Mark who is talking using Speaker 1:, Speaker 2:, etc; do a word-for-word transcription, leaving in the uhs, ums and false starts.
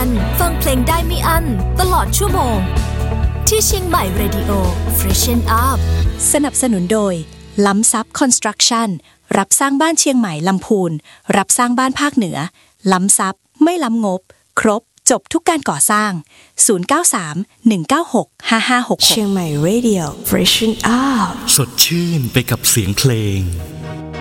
Speaker 1: ฟังเพลงได้ไม่อั้นตลอดชั่วโมงที่เชียงใหม่ Radio Freshen Up
Speaker 2: สนับสนุนโดยล้ำซับคอนสตรักชั่นรับสร้างบ้านเชียงใหม่ลำพูนรับสร้างบ้านภาคเหนือล้ำซับไม่ล้ำงบครบจบทุกการก่อสร้างศูนย์ เก้า สาม หนึ่ง เก้า หก ห้า ห้า หก หก
Speaker 3: เชียงใหม่ Radio Freshen Up
Speaker 4: สดชื่นไปกับเสียงเพลง